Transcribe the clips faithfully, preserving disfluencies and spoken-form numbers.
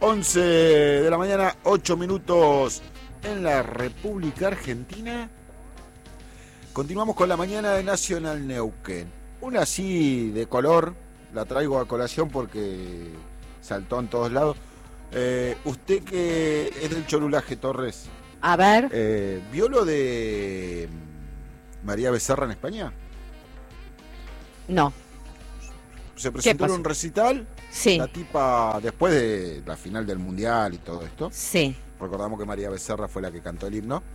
once de la mañana, ocho minutos en la República Argentina. Continuamos con la mañana de Nacional Neuquén. Una así de color, la traigo a colación porque saltó en todos lados. Eh, usted que es del Cholulaje, Torres. A ver. Eh, ¿Vio lo de María Becerra en España? No. Se presentó en un recital. Sí. La tipa, después de la final del Mundial y todo esto. Sí. Recordamos que María Becerra fue la que cantó el himno.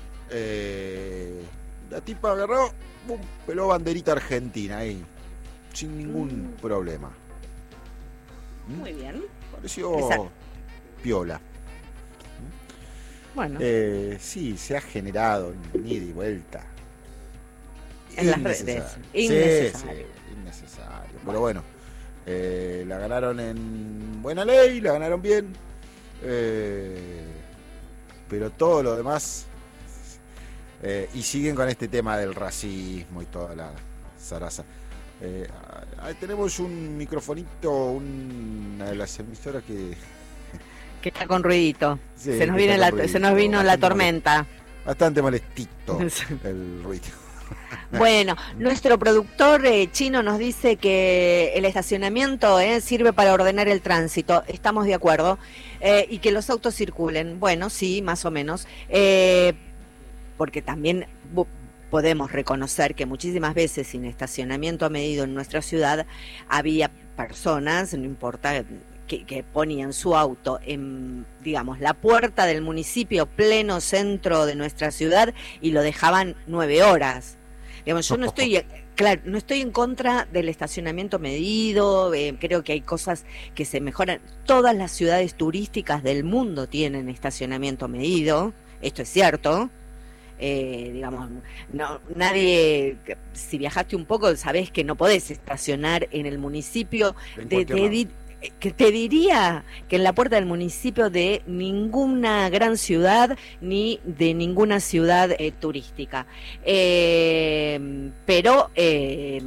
Eh, la tipa agarró, pum, peló banderita argentina ahí, sin ningún mm. problema. ¿Mm? Muy bien. Pareció Exacto. piola. Bueno. Eh, sí, se ha generado en ida y vuelta. En las redes. Innecesario. Sí, sí, innecesario. Bueno. Pero bueno, eh, la ganaron en buena ley, la ganaron bien. Eh, pero todo lo demás. Eh, y siguen con este tema del racismo y toda la zaraza. Eh, ahí tenemos un microfonito, una de las emisoras que... que está con ruidito. Sí, se nos viene la, se nos vino la tormenta. Bastante molestito el ruido. Bueno, nuestro productor eh, chino nos dice que el estacionamiento eh, sirve para ordenar el tránsito. Estamos de acuerdo. Eh, y que los autos circulen. Bueno, sí, más o menos. Eh, porque también podemos reconocer que muchísimas veces sin estacionamiento medido en nuestra ciudad había personas, no importa, que, que ponían su auto en, digamos, la puerta del municipio, pleno centro de nuestra ciudad, y lo dejaban nueve horas. Digamos, yo no estoy, claro, no estoy en contra del estacionamiento medido, eh, creo que hay cosas que se mejoran. Todas las ciudades turísticas del mundo tienen estacionamiento medido, esto es cierto. Eh, digamos, no, nadie, si viajaste un poco, sabés que no podés estacionar en el municipio. De, de, que te diría que en la puerta del municipio de ninguna gran ciudad ni de ninguna ciudad eh, turística. Eh, pero eh,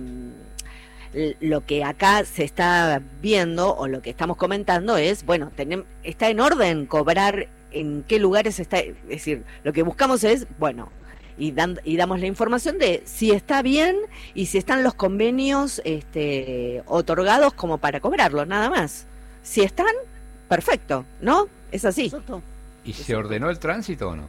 lo que acá se está viendo o lo que estamos comentando es, bueno, tenemos, está en orden cobrar en qué lugares está, es decir, lo que buscamos es, bueno, y, dan, y damos la información de si está bien y si están los convenios este, otorgados como para cobrarlo, nada más. Si están, perfecto, ¿no? Es así. Exacto. ¿Y se ordenó el tránsito o no?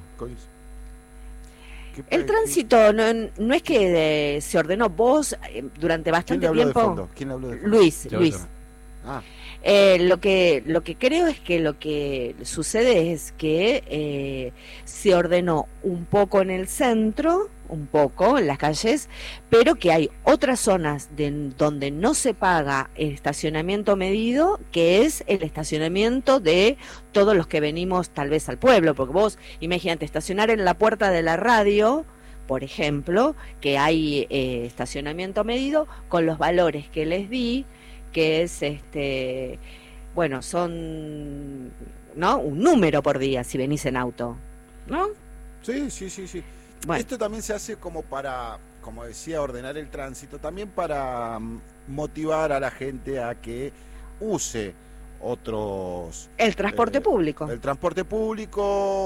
El tránsito no, no es que eh, se ordenó. Vos eh, durante bastante ¿Quién le habló tiempo... de fondo? ¿Quién le habló de fondo? Luis, Yo, Luis. yo. Ah. Eh, lo que lo que creo es que lo que sucede es que eh, se ordenó un poco en el centro, un poco en las calles, pero que hay otras zonas de, donde no se paga el estacionamiento medido, que es el estacionamiento de todos los que venimos tal vez al pueblo, porque vos, imagínate, estacionar en la puerta de la radio, por ejemplo, que hay eh, estacionamiento medido, con los valores que les di, que es, este bueno, son, ¿no?, un número por día si venís en auto, ¿no? Sí, sí, sí, sí. Bueno. Esto también se hace como para, como decía, ordenar el tránsito, también para motivar a la gente a que use otros... El transporte eh, público. El transporte público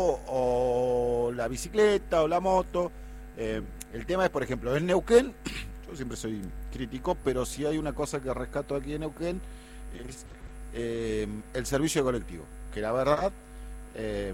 o la bicicleta o la moto. Eh, el tema es, por ejemplo, en Neuquén... Yo siempre soy crítico, pero si hay una cosa que rescato aquí en Neuquén es eh, el servicio colectivo, que la verdad eh,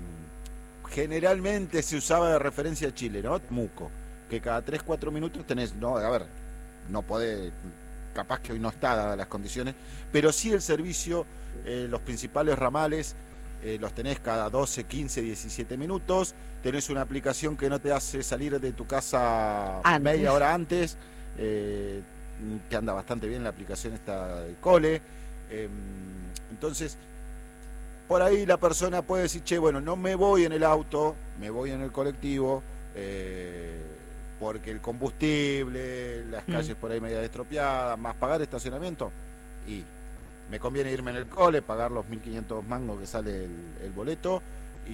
generalmente se usaba de referencia a Chile, ¿no? Temuco, que cada tres cuatro minutos tenés, no, a ver, no podés, capaz que hoy no está dadas las condiciones, pero sí el servicio, eh, los principales ramales, eh, los tenés cada doce, quince, diecisiete minutos, tenés una aplicación que no te hace salir de tu casa antes. media hora antes, eh, que anda bastante bien la aplicación esta de Cole, eh, entonces por ahí la persona puede decir, che, bueno, no me voy en el auto, me voy en el colectivo, eh, porque el combustible, las calles mm. por ahí media estropeadas, más pagar estacionamiento, y me conviene irme en el Cole, pagar los mil quinientos mangos que sale el, el boleto, y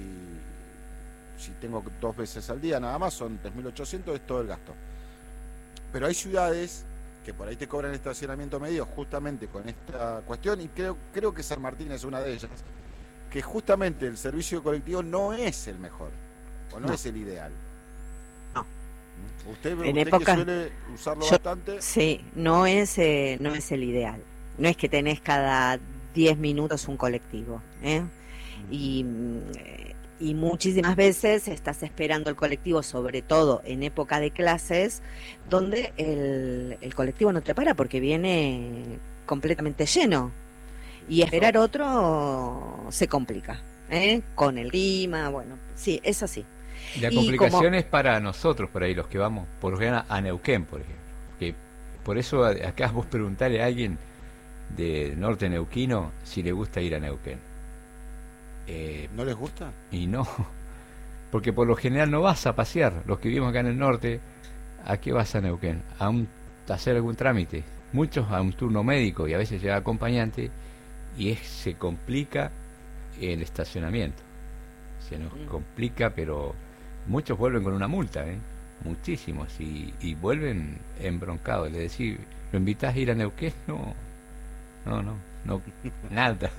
mm. si tengo dos veces al día nada más, son tres mil ochocientos, es todo el gasto. Pero hay ciudades que por ahí te cobran estacionamiento medio justamente con esta cuestión, y creo, creo que San Martín es una de ellas, que justamente el servicio colectivo no es el mejor, o no, no. es el ideal. No. ¿Usted, en usted época, que suele usarlo yo, bastante? Sí, no es, eh, no es el ideal. No es que tenés cada diez minutos un colectivo, ¿eh? Uh-huh. Y... Eh, y muchísimas veces estás esperando el colectivo, sobre todo en época de clases, donde el, el colectivo no te para porque viene completamente lleno. Y esperar otro se complica, ¿eh? Con el clima, bueno, sí, es así. La y complicación como... es para nosotros, por ahí, los que vamos, por ejemplo, a Neuquén, por ejemplo. Que por eso acá vos preguntarle a alguien del norte neuquino si le gusta ir a Neuquén. Eh, ¿No les gusta? Y no, porque por lo general no vas a pasear. Los que vivimos acá en el norte, ¿a qué vas a Neuquén? A, un, a hacer algún trámite. Muchos a un turno médico y a veces llega acompañante y es, se complica el estacionamiento. Se nos mm. complica, pero muchos vuelven con una multa, ¿eh? Muchísimos, y, y vuelven embroncados. Le decís, ¿lo invitás a ir a Neuquén? No, no, no, no nada.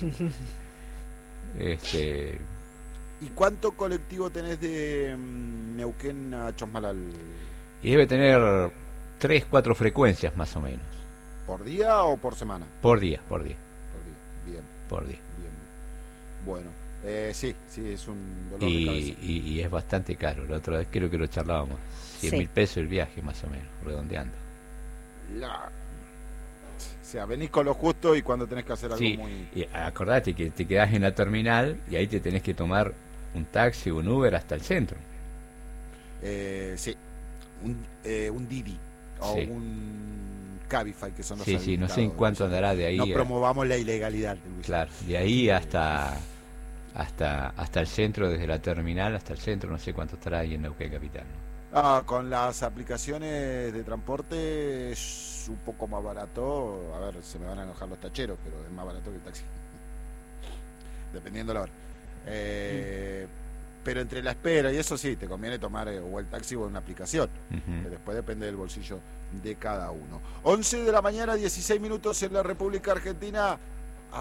Este... ¿Y cuánto colectivo tenés de um, Neuquén a Chosmalal? Y debe tener tres, cuatro frecuencias más o menos. ¿Por día o por semana? Por día, por día. Por día, bien. Por día. Bien. Bueno, eh, sí, sí, es un dolor y, de cabeza. Y, y es bastante caro. La otra vez creo que lo charlábamos. cien mil sí. pesos el viaje más o menos, redondeando. La... O sea, venís con lo justo y cuando tenés que hacer algo sí, muy... y acordate que te quedás en la terminal y ahí te tenés que tomar un taxi o un Uber hasta el centro. Eh, sí, un, eh, un Didi o sí. un Cabify, que son los Sí, sí, no sé en cuánto andará de ahí. No a... promovamos la ilegalidad. Luis. Claro, de ahí hasta, hasta, hasta el centro, desde la terminal hasta el centro, no sé cuánto estará ahí en Neuquén Capital, ¿no? Ah, con las aplicaciones de transporte es un poco más barato. A ver, se me van a enojar los tacheros, pero es más barato que el taxi. Dependiendo de la hora. Eh, mm. Pero entre la espera y eso sí, te conviene tomar eh, o el taxi o una aplicación. Uh-huh. Que después depende del bolsillo de cada uno. once de la mañana, dieciséis minutos en la República Argentina.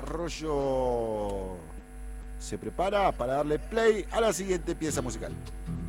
Arroyo se prepara para darle play a la siguiente pieza musical.